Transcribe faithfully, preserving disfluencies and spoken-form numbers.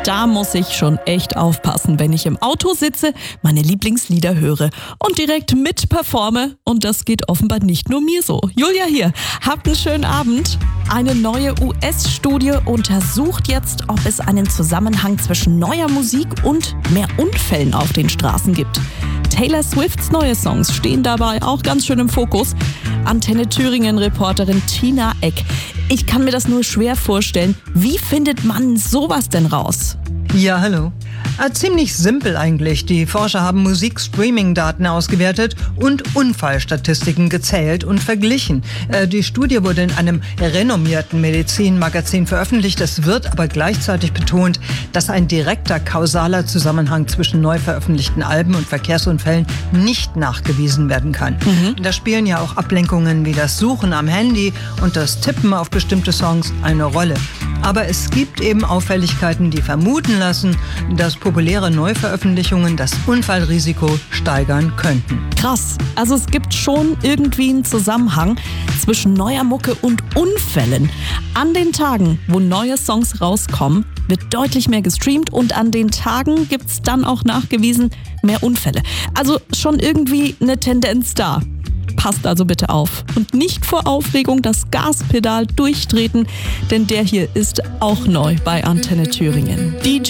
da muss ich schon echt aufpassen, wenn ich im Auto sitze, meine Lieblingslieder höre und direkt mitperforme. Und das geht offenbar nicht nur mir so. Julia hier, habt einen schönen Abend. Eine neue U S-Studie untersucht jetzt, ob es einen Zusammenhang zwischen neuer Musik und mehr Unfällen auf den Straßen gibt. Taylor Swifts neue Songs stehen dabei auch ganz schön im Fokus. Antenne Thüringen-Reporterin Tina Eck. Ich kann mir das nur schwer vorstellen. Wie findet man sowas denn raus? Ja, hallo. Äh, ziemlich simpel eigentlich. Die Forscher haben Musik-Streaming-Daten ausgewertet und Unfallstatistiken gezählt und verglichen. Äh, die Studie wurde in einem renommierten Medizinmagazin veröffentlicht. Es wird aber gleichzeitig betont, dass ein direkter kausaler Zusammenhang zwischen neu veröffentlichten Alben und Verkehrsunfällen nicht nachgewiesen werden kann. Mhm. Da spielen ja auch Ablenkungen wie das Suchen am Handy und das Tippen auf bestimmte Songs eine Rolle. Aber es gibt eben Auffälligkeiten, die vermuten lassen, dass populäre Neuveröffentlichungen das Unfallrisiko steigern könnten. Krass. Also es gibt schon irgendwie einen Zusammenhang zwischen neuer Mucke und Unfällen. An den Tagen, wo neue Songs rauskommen, wird deutlich mehr gestreamt und an den Tagen gibt es dann auch nachgewiesen mehr Unfälle. Also schon irgendwie eine Tendenz da. Passt also bitte auf und nicht vor Aufregung das Gaspedal durchtreten, denn der hier ist auch neu bei Antenne Thüringen. D J